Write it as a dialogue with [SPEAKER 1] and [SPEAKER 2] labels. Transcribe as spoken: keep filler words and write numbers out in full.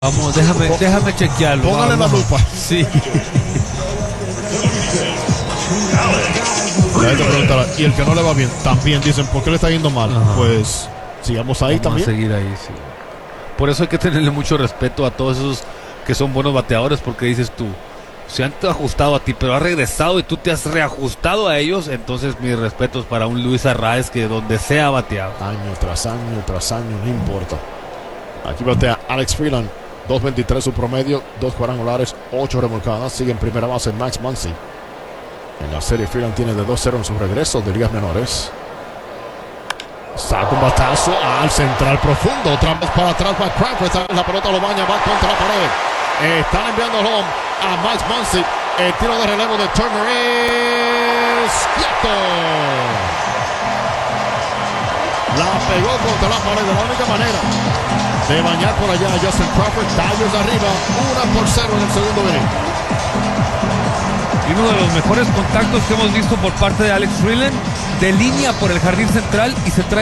[SPEAKER 1] Vamos, déjame, déjame chequearlo.
[SPEAKER 2] Póngale la lupa.
[SPEAKER 1] Sí.
[SPEAKER 2] La gente preguntará, y el que no le va bien, también dicen, ¿por qué le está yendo mal?
[SPEAKER 1] Ajá.
[SPEAKER 2] Pues sigamos ahí.
[SPEAKER 1] Vamos
[SPEAKER 2] también.
[SPEAKER 1] a seguir ahí, sí. Por eso hay que tenerle mucho respeto a todos esos que son buenos bateadores, porque dices tú, se han ajustado a ti, pero ha regresado y tú te has reajustado a ellos. Entonces mis respetos para un Luis Arraez que donde sea bateado.
[SPEAKER 2] Año tras año tras año, no importa. Aquí batea Alex Freeland, dos veintitrés su promedio, dos cuadrangulares, ocho remolcadas. Sigue en primera base Max Muncy. En la serie Freeland tiene de dos cero en su regreso de ligas menores. Saca un batazo al central profundo, otra vez para atrás para Crawford. La pelota lo baña, va contra la pared. Están enviando home a Max Muncy. El tiro de relevo de Turner es quieto. La pegó contra la pared de la única manera de bañar por allá a Justin Crawford. Dodgers arriba, uno por cero en el segundo inning.
[SPEAKER 1] Y uno de los mejores contactos que hemos visto por parte de Alex Freeland, de línea por el jardín central y se trae